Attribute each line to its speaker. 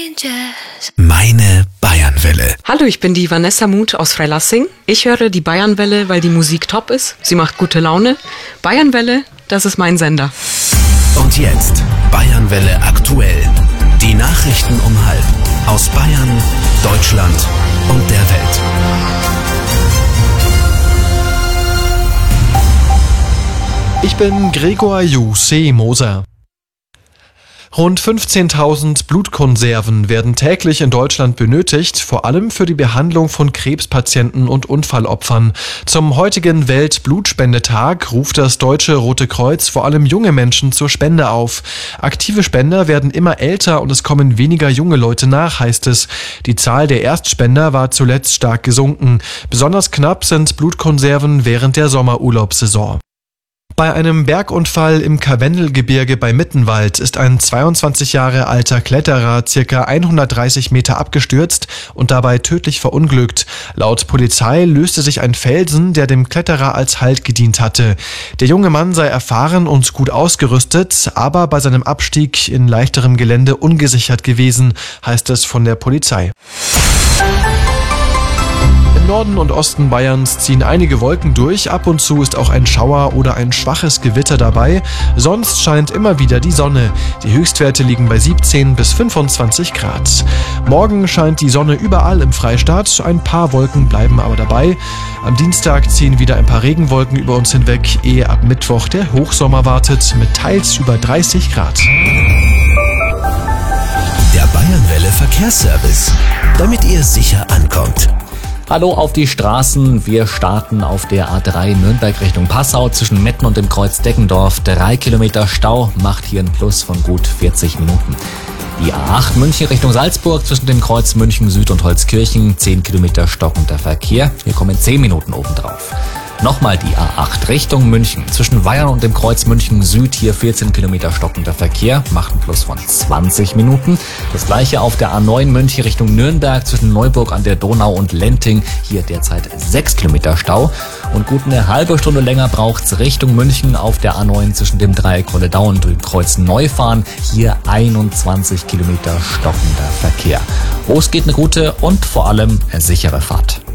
Speaker 1: Meine Bayernwelle.
Speaker 2: Hallo, ich bin die Vanessa Muth aus Freilassing. Ich höre die Bayernwelle, weil die Musik top ist. Sie macht gute Laune. Bayernwelle, das ist mein Sender.
Speaker 1: Und jetzt Bayernwelle aktuell. Die Nachrichten um 12:30 aus Bayern, Deutschland und der Welt.
Speaker 3: Ich bin Gregor Juseh-Moser. Rund 15.000 Blutkonserven werden täglich in Deutschland benötigt, vor allem für die Behandlung von Krebspatienten und Unfallopfern. Zum heutigen Weltblutspendetag ruft das Deutsche Rote Kreuz vor allem junge Menschen zur Spende auf. Aktive Spender werden immer älter und es kommen weniger junge Leute nach, heißt es. Die Zahl der Erstspender war zuletzt stark gesunken. Besonders knapp sind Blutkonserven während der Sommerurlaubssaison. Bei einem Bergunfall im Karwendelgebirge bei Mittenwald ist ein 22 Jahre alter Kletterer ca. 130 Meter abgestürzt und dabei tödlich verunglückt. Laut Polizei löste sich ein Felsen, der dem Kletterer als Halt gedient hatte. Der junge Mann sei erfahren und gut ausgerüstet, aber bei seinem Abstieg in leichterem Gelände ungesichert gewesen, heißt es von der Polizei. Im Norden und Osten Bayerns ziehen einige Wolken durch, ab und zu ist auch ein Schauer oder ein schwaches Gewitter dabei, sonst scheint immer wieder die Sonne. Die Höchstwerte liegen bei 17 bis 25 Grad. Morgen scheint die Sonne überall im Freistaat, ein paar Wolken bleiben aber dabei. Am Dienstag ziehen wieder ein paar Regenwolken über uns hinweg, ehe ab Mittwoch der Hochsommer wartet mit teils über 30 Grad.
Speaker 1: Der Bayernwelle Verkehrsservice, damit ihr sicher ankommt.
Speaker 4: Hallo auf die Straßen. Wir starten auf der A3 Nürnberg Richtung Passau zwischen Metten und dem Kreuz Deggendorf. 3 Kilometer Stau macht hier einen Plus von gut 40 Minuten. Die A8 München Richtung Salzburg zwischen dem Kreuz München Süd und Holzkirchen. 10 Kilometer stockender Verkehr. Hier kommen 10 Minuten obendrauf. Nochmal die A8 Richtung München. Zwischen Weyern und dem Kreuz München Süd hier 14 Kilometer stockender Verkehr. Macht einen Plus von 20 Minuten. Das gleiche auf der A9 München Richtung Nürnberg zwischen Neuburg an der Donau und Lenting. Hier derzeit 6 Kilometer Stau. Und gut eine halbe Stunde länger braucht's Richtung München auf der A9 zwischen dem Dreieck Rolledau und dem Kreuz Neufahren. Hier 21 Kilometer stockender Verkehr. Wo es geht, eine gute und vor allem eine sichere Fahrt.